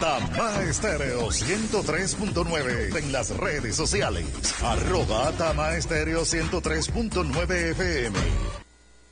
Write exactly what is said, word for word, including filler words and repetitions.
Tamá Estéreo ciento tres punto nueve en las redes sociales. Arroba Tamá Estéreo ciento tres punto nueve F M.